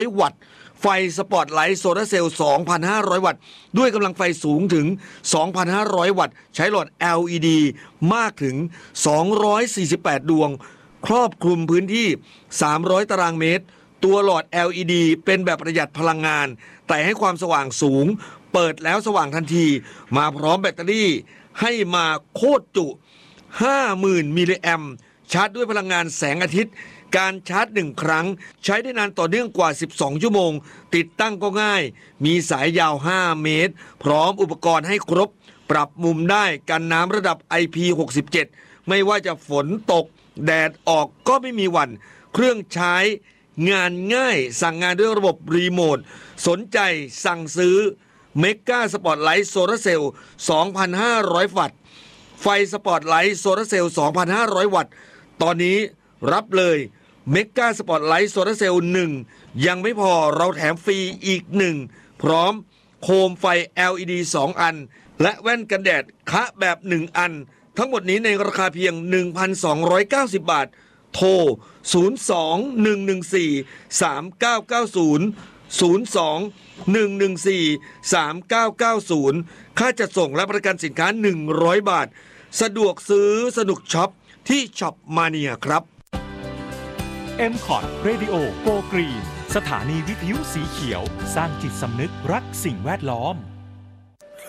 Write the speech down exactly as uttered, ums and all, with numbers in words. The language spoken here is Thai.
วัตต์ไฟสปอตไลท์โซลาร์เซลล์ สองพันห้าร้อย วัตต์ด้วยกำลังไฟสูงถึง สองพันห้าร้อย วัตต์ใช้หลอด แอล อี ดี มากถึง สองร้อยสี่สิบแปด ดวงครอบคลุมพื้นที่ สามร้อย ตารางเมตรตัวหลอด แอล อี ดี เป็นแบบประหยัดพลังงานแต่ให้ความสว่างสูงเปิดแล้วสว่างทันทีมาพร้อมแบตเตอรี่ให้มาโคตรจุ ห้าหมื่น มิลลิแอมป์ชาร์จด้วยพลังงานแสงอาทิตย์การชาร์จหนึ่งครั้งใช้ได้นานต่อเนื่องกว่าสิบสองชั่วโมงติดตั้งก็ง่ายมีสายยาวห้าเมตรพร้อมอุปกรณ์ให้ครบปรับมุมได้กันน้ำระดับ ไอ พี หกสิบเจ็ด ไม่ว่าจะฝนตกแดดออกก็ไม่มีหวั่นเครื่องใช้งานง่ายสั่งงานด้วยระบบรีโมทสนใจสั่งซื้อเมกาสปอตไลท์โซลาร์เซลล์ สองพันห้าร้อย วัตต์ไฟสปอตไลท์โซลาร์เซลล์ สองพันห้าร้อย วัตต์ตอนนี้รับเลยเมกาสปอตไลท์โซลาร์เซลล์หนึ่งยังไม่พอเราแถมฟรีอีกหนึ่งพร้อมโคมไฟ แอล อี ดี สอง อันและแว่นกันแดดคะแบบหนึ่งอันทั้งหมดนี้ในราคาเพียง หนึ่งพันสองร้อยเก้าสิบ บาทโทรศูนย์ สอง หนึ่ง หนึ่ง สี่ สาม เก้า เก้า ศูนย์ ศูนย์ สอง หนึ่ง หนึ่ง สี่ สาม เก้า เก้า ศูนย์ค่าจัดส่งและบริการสินค้าหนึ่งร้อยบาทสะดวกซื้อสนุกช็อปที่ช็อปมาเนียครับเอ็ม คอท Radio Go Green สถานีวิทยุสีเขียวสร้างจิตสำนึกรักสิ่งแวดล้อม